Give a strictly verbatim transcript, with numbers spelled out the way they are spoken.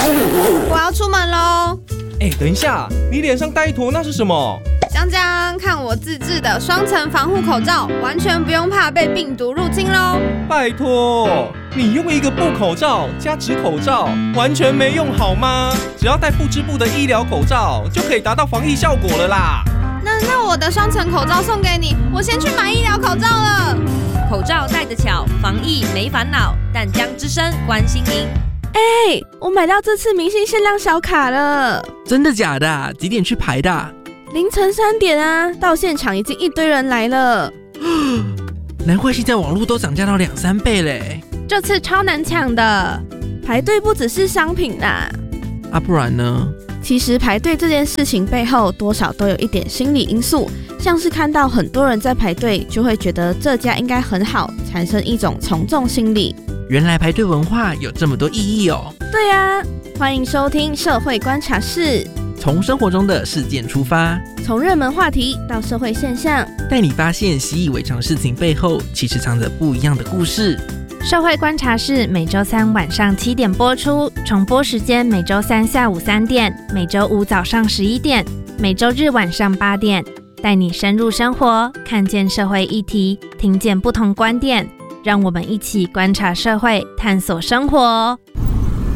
我要出门喽。 哎，等一下，你脸上带一坨那是什么？ 江江，看我自制的双层防护口罩，完全不用怕被病毒入侵喽。 拜托，你用一个布口罩加纸口罩，完全没用好吗？只要戴不织布的医疗口罩，就可以达到防疫效果了啦。 那那我的双层口罩送给你，我先去买医疗口罩了。 口罩戴得巧，防疫没烦恼。淡江之声关心您。 哎、欸，我买到这次明星限量小卡了。 真的假的啊？几点去排的啊？ 凌晨三点啊，到现场已经一堆人来了。 难怪现在网络都涨价到两三倍嘞。 这次超难抢的，排队不只是商品啦。 啊，不然呢？ 其实排队这件事情背后多少都有一点心理因素，像是看到很多人在排队，就会觉得这家应该很好，产生一种从众心理。 原来排队文化有这么多意义哦。 对啊，欢迎收听社会观察室， 从生活中的事件出发， 从热门话题到社会现象， 带你发现习以为常事情背后其实藏着不一样的故事。 社会观察室每周三晚上七点播出，重播时间每周三下午三点，每周五早上十一点，每周日晚上八点，带你深入生活，看见社会议题，听见不同观点，让我们一起观察社会，探索生活。